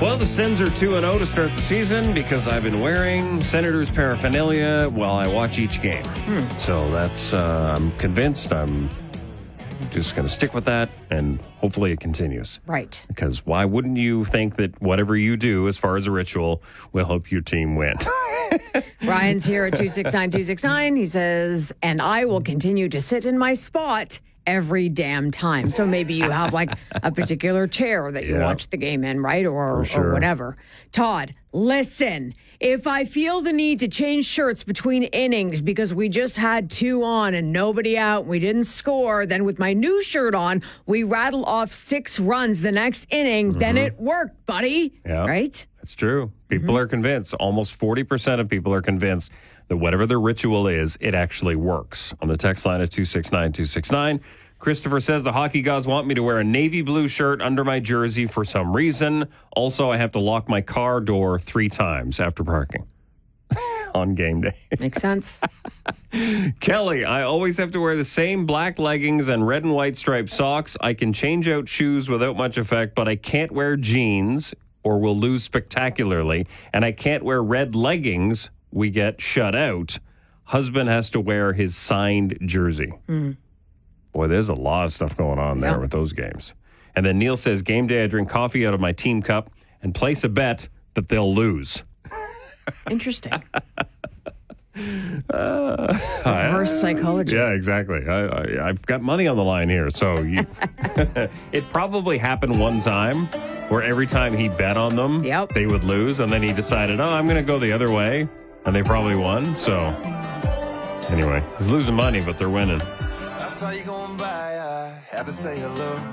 Well, the Sens are 2-0 to start the season because I've been wearing Senators paraphernalia while I watch each game. So that's, I'm convinced I'm just going to stick with that, and hopefully it continues. Right. Because why wouldn't you think that whatever you do as far as a ritual will help your team win? Ryan's here at 269-269. He says, and I will continue to sit in my spot every damn time. So maybe you have like a particular chair that you watch the game in, right? Or whatever. Todd, listen, if I feel the need to change shirts between innings because we just had 2 on and nobody out, we didn't score, then with my new shirt on, we rattle off 6 runs the next inning, then it worked, buddy. Yeah. Right? That's true. People are convinced. Almost 40% of people are convinced that whatever their ritual is, it actually works. On the text line at 269-269, Christopher says the hockey gods want me to wear a navy blue shirt under my jersey for some reason. Also, I have to lock my car door 3 times after parking on game day. Makes sense. Kelly, I always have to wear the same black leggings and red and white striped socks. I can change out shoes without much effect, but I can't wear jeans or will lose spectacularly. And I can't wear red leggings. We get shut out. Husband has to wear his signed jersey. Boy, there's a lot of stuff going on there with those games. And then Neil says, game day, I drink coffee out of my team cup and place a bet that they'll lose. Interesting. Reverse psychology. Yeah, exactly. I've got money on the line here. So it probably happened one time where every time he bet on them, they would lose. And then he decided, I'm going to go the other way. And they probably won. So anyway, he's losing money, but they're winning. I saw you going by. I had to say hello.